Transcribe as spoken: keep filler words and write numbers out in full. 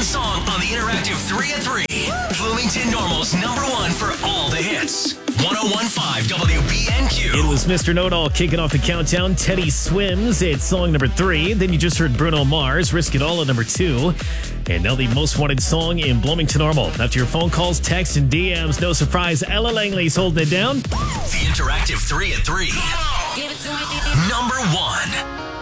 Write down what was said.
song on the Interactive three at three. Bloomington Normal's number one for all the hits. one oh one point five W B N Q. It was Mister Know-It-All kicking off the countdown. Teddy Swims, it's song number three. Then you just heard Bruno Mars, Risk It All at number two. And now the most wanted song in Bloomington Normal. After your phone calls, texts, and D Ms, no surprise, Ella Langley's holding it down. The Interactive three at three. Number one.